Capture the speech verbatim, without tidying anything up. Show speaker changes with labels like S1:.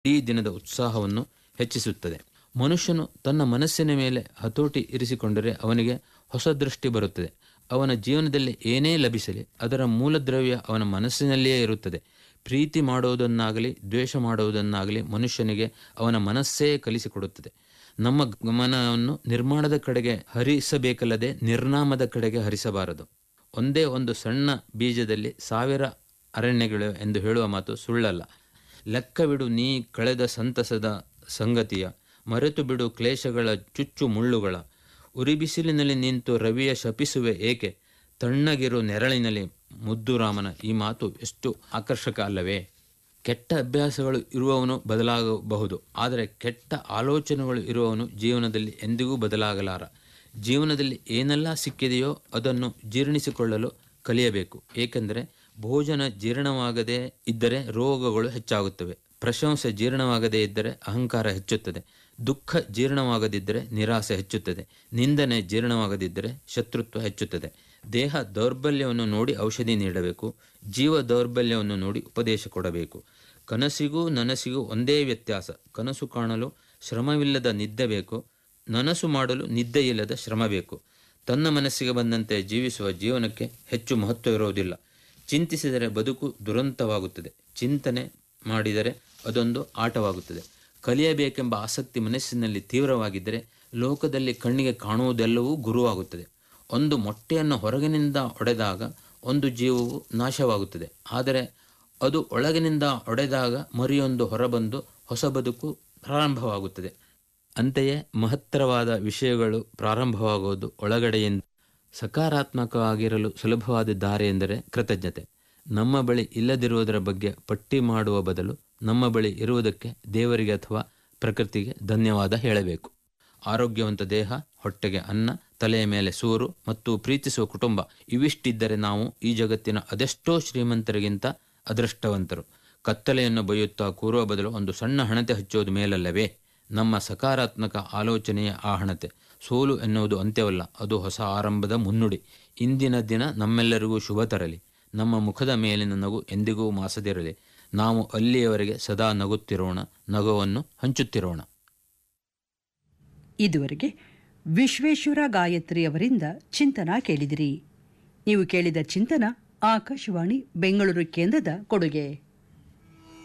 S1: ಇಡೀ ದಿನದ ಉತ್ಸಾಹವನ್ನು ಹೆಚ್ಚಿಸುತ್ತದೆ. ಮನುಷ್ಯನು ತನ್ನ ಮನಸ್ಸಿನ ಮೇಲೆ ಹತೋಟಿ ಇರಿಸಿಕೊಂಡರೆ ಅವನಿಗೆ ಹೊಸ ದೃಷ್ಟಿ ಬರುತ್ತದೆ. ಅವನ ಜೀವನದಲ್ಲಿ ಏನೇ ಲಭಿಸಲಿ ಅದರ ಮೂಲದ್ರವ್ಯ ಅವನ ಮನಸ್ಸಿನಲ್ಲಿಯೇ ಇರುತ್ತದೆ. ಪ್ರೀತಿ ಮಾಡುವುದನ್ನಾಗಲಿ ದ್ವೇಷ ಮಾಡುವುದನ್ನಾಗಲಿ ಮನುಷ್ಯನಿಗೆ ಅವನ ಮನಸ್ಸೇ ಕಲಿಸಿಕೊಡುತ್ತದೆ. ನಮ್ಮ ಗಮನವನ್ನು ನಿರ್ಮಾಣದ ಕಡೆಗೆ ಹರಿಸಬೇಕಲ್ಲದೆ ನಿರ್ನಾಮದ ಕಡೆಗೆ ಹರಿಸಬಾರದು. ಒಂದೇ ಒಂದು ಸಣ್ಣ ಬೀಜದಲ್ಲಿ ಸಾವಿರ ಅರಣ್ಯಗಳಿವೆ ಎಂದು ಹೇಳುವ ಮಾತು ಸುಳ್ಳಲ್ಲ. ಲೆಕ್ಕವಿಡು ನೀ ಕಳೆದ ಸಂತಸದ ಸಂಗತಿಯ, ಮರೆತು ಬಿಡು ಕ್ಲೇಶಗಳ ಚುಚ್ಚು ಮುಳ್ಳುಗಳ. ಉರಿಬಿಸಿಲಿನಲ್ಲಿ ನಿಂತು ರವಿಯ ಶಪಿಸುವೆ ಏಕೆ, ತಣ್ಣಗಿರು ನೆರಳಿನಲ್ಲಿ ಮುದ್ದುರಾಮನ. ಈ ಮಾತು ಎಷ್ಟು ಆಕರ್ಷಕ ಅಲ್ಲವೇ? ಕೆಟ್ಟ ಅಭ್ಯಾಸಗಳು ಇರುವವನು ಬದಲಾಗಬಹುದು, ಆದರೆ ಕೆಟ್ಟ ಆಲೋಚನೆಗಳು ಇರುವವನು ಜೀವನದಲ್ಲಿ ಎಂದಿಗೂ ಬದಲಾಗಲಾರ. ಜೀವನದಲ್ಲಿ ಏನೆಲ್ಲ ಸಿಕ್ಕಿದೆಯೋ ಅದನ್ನು ಜೀರ್ಣಿಸಿಕೊಳ್ಳಲು ಕಲಿಯಬೇಕು. ಏಕೆಂದರೆ ಭೋಜನ ಜೀರ್ಣವಾಗದೇ ಇದ್ದರೆ ರೋಗಗಳು ಹೆಚ್ಚಾಗುತ್ತವೆ. ಪ್ರಶಂಸೆ ಜೀರ್ಣವಾಗದೇ ಇದ್ದರೆ ಅಹಂಕಾರ ಹೆಚ್ಚುತ್ತದೆ. ದುಃಖ ಜೀರ್ಣವಾಗದಿದ್ದರೆ ನಿರಾಸೆ ಹೆಚ್ಚುತ್ತದೆ. ನಿಂದನೆ ಜೀರ್ಣವಾಗದಿದ್ದರೆ ಶತ್ರುತ್ವ ಹೆಚ್ಚುತ್ತದೆ. ದೇಹ ದೌರ್ಬಲ್ಯವನ್ನು ನೋಡಿ ಔಷಧಿ ನೀಡಬೇಕು. ಜೀವ ದೌರ್ಬಲ್ಯವನ್ನು ನೋಡಿ ಉಪದೇಶ ಕೊಡಬೇಕು. ಕನಸಿಗೂ ನನಸಿಗೂ ಒಂದೇ ವ್ಯತ್ಯಾಸ. ಕನಸು ಕಾಣಲು ಶ್ರಮವಿಲ್ಲದ ನಿದ್ದೆ ಬೇಕು, ನನಸು ಮಾಡಲು ನಿದ್ದೆಯಿಲ್ಲದ ಶ್ರಮ ಬೇಕು. ತನ್ನ ಮನಸ್ಸಿಗೆ ಬಂದಂತೆ ಜೀವಿಸುವ ಜೀವನಕ್ಕೆ ಹೆಚ್ಚು ಮಹತ್ವ ಇರುವುದಿಲ್ಲ. ಚಿಂತಿಸಿದರೆ ಬದುಕು ದುರಂತವಾಗುತ್ತದೆ. ಚಿಂತನೆ ಮಾಡಿದರೆ ಅದೊಂದು ಆಟವಾಗುತ್ತದೆ. ಕಲಿಯಬೇಕೆಂಬ ಆಸಕ್ತಿ ಮನಸ್ಸಿನಲ್ಲಿ ತೀವ್ರವಾಗಿದ್ದರೆ ಲೋಕದಲ್ಲಿ ಕಣ್ಣಿಗೆ ಕಾಣುವುದೆಲ್ಲವೂ ಗುರುವಾಗುತ್ತದೆ. ಒಂದು ಮೊಟ್ಟೆಯನ್ನು ಹೊರಗಿನಿಂದ ಒಡೆದಾಗ ಒಂದು ಜೀವವು ನಾಶವಾಗುತ್ತದೆ, ಆದರೆ ಅದು ಒಳಗಿನಿಂದ ಒಡೆದಾಗ ಮರಿಯೊಂದು ಹೊರಬಂದು ಹೊಸ ಬದುಕು ಪ್ರಾರಂಭವಾಗುತ್ತದೆ. ಅಂತೆಯೇ ಮಹತ್ತರವಾದ ವಿಷಯಗಳು ಪ್ರಾರಂಭವಾಗುವುದು ಒಳಗಡೆಯಿಂದ. ಸಕಾರಾತ್ಮಕವಾಗಿರಲು ಸುಲಭವಾದ ದಾರಿ ಎಂದರೆ ಕೃತಜ್ಞತೆ. ನಮ್ಮ ಬಳಿ ಇಲ್ಲದಿರುವುದರ ಬಗ್ಗೆ ಪಟ್ಟಿ ಮಾಡುವ ಬದಲು ನಮ್ಮ ಬಳಿ ಇರುವುದಕ್ಕೆ ದೇವರಿಗೆ ಅಥವಾ ಪ್ರಕೃತಿಗೆ ಧನ್ಯವಾದ ಹೇಳಬೇಕು. ಆರೋಗ್ಯವಂತ ದೇಹ, ಹೊಟ್ಟೆಗೆ ಅನ್ನ, ತಲೆಯ ಮೇಲೆ ಸೂರು ಮತ್ತು ಪ್ರೀತಿಸುವ ಕುಟುಂಬ ಇವಿಷ್ಟಿದ್ದರೆ ನಾವು ಈ ಜಗತ್ತಿನ ಅದೆಷ್ಟೋ ಶ್ರೀಮಂತರಿಗಿಂತ ಅದೃಷ್ಟವಂತರು. ಕತ್ತಲೆಯನ್ನು ಬೈಯುತ್ತಾ ಕೂರುವ ಬದಲು ಒಂದು ಸಣ್ಣ ಹಣತೆ ಹಚ್ಚೋದು ಮೇಲಲ್ಲವೇ? ನಮ್ಮ ಸಕಾರಾತ್ಮಕ ಆಲೋಚನೆಯ ಆ ಹಣತೆ. ಸೋಲು ಎನ್ನುವುದು ಅಂತ್ಯವಲ್ಲ, ಅದು ಹೊಸ ಆರಂಭದ ಮುನ್ನುಡಿ. ಇಂದಿನ ದಿನ ನಮ್ಮೆಲ್ಲರಿಗೂ ಶುಭ ತರಲಿ. ನಮ್ಮ ಮುಖದ ಮೇಲಿನ ನಗು ಎಂದಿಗೂ ಮಾಸದಿರಲಿ. ನಾವು ಅಲ್ಲಿಯವರೆಗೆ ಸದಾ ನಗುತ್ತಿರೋಣ, ನಗುವನ್ನು ಹಂಚುತ್ತಿರೋಣ.
S2: ಇದುವರೆಗೆ ವಿಶ್ವೇಶ್ವರ ಗಾಯತ್ರಿ ಅವರಿಂದ ಚಿಂತನ ಕೇಳಿದಿರಿ. ನೀವು ಕೇಳಿದ ಚಿಂತನ ಆಕಾಶವಾಣಿ ಬೆಂಗಳೂರು ಕೇಂದ್ರದ ಕೊಡುಗೆ.